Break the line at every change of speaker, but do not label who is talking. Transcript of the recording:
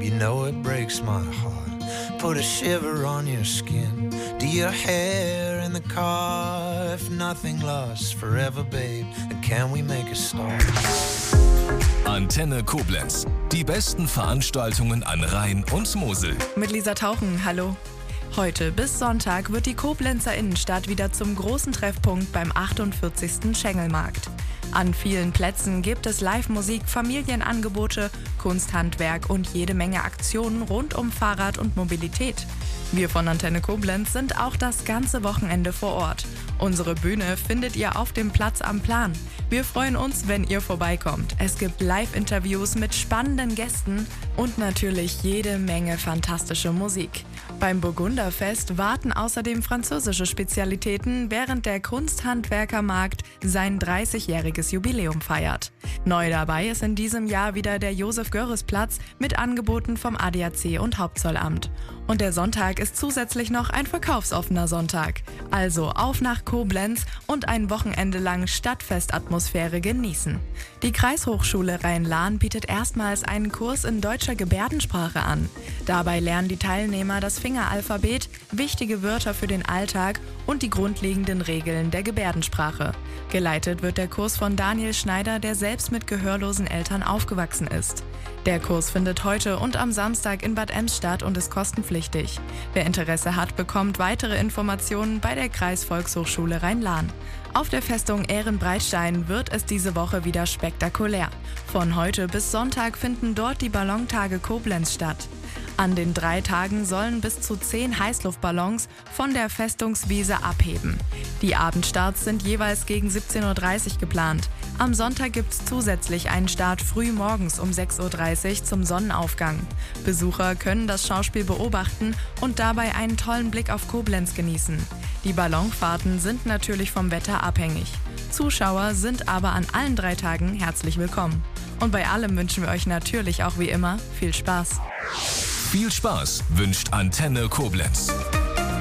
You know it breaks my heart. Put a shiver on your skin. Do your hair in the car. If nothing lasts forever, babe, then can we make a start?
Antenne Koblenz. Die besten Veranstaltungen an Rhein und Mosel.
Mit Lisa Tauchen, hallo. Heute bis Sonntag wird die Koblenzer Innenstadt wieder zum großen Treffpunkt beim 48. Schengelmarkt. An vielen Plätzen gibt es Live-Musik, Familienangebote, Kunsthandwerk und jede Menge Aktionen rund um Fahrrad und Mobilität. Wir von Antenne Koblenz sind auch das ganze Wochenende vor Ort. Unsere Bühne findet ihr auf dem Platz am Plan. Wir freuen uns, wenn ihr vorbeikommt. Es gibt Live-Interviews mit spannenden Gästen und natürlich jede Menge fantastische Musik. Beim Burgunderfest warten außerdem französische Spezialitäten, während der Kunsthandwerkermarkt sein 30-jähriges Jubiläum feiert. Neu dabei ist in diesem Jahr wieder der Josef-Görres-Platz mit Angeboten vom ADAC und Hauptzollamt. Und der Sonntag ist zusätzlich noch ein verkaufsoffener Sonntag. Also auf nach Koblenz und ein Wochenende lang Stadtfestatmosphäre genießen. Die Kreishochschule Rhein-Lahn bietet erstmals einen Kurs in deutscher Gebärdensprache an. Dabei lernen die Teilnehmer das Fingeralphabet, wichtige Wörter für den Alltag und die grundlegenden Regeln der Gebärdensprache. Geleitet wird der Kurs von Daniel Schneider, der selbst mit gehörlosen Eltern aufgewachsen ist. Der Kurs findet heute und am Samstag in Bad Ems statt und ist kostenpflichtig. Wer Interesse hat, bekommt weitere Informationen bei der Kreisvolkshochschule Rhein-Lahn. Auf der Festung Ehrenbreitstein wird es diese Woche wieder spektakulär. Von heute bis Sonntag finden dort die Ballontage Koblenz statt. An den 3 Tagen sollen bis zu 10 Heißluftballons von der Festungswiese abheben. Die Abendstarts sind jeweils gegen 17:30 Uhr geplant. Am Sonntag gibt es zusätzlich einen Start früh morgens um 6:30 Uhr zum Sonnenaufgang. Besucher können das Schauspiel beobachten und dabei einen tollen Blick auf Koblenz genießen. Die Ballonfahrten sind natürlich vom Wetter abhängig. Zuschauer sind aber an allen 3 Tagen herzlich willkommen. Und bei allem wünschen wir euch natürlich auch wie immer viel Spaß.
Viel Spaß wünscht Antenne Koblenz.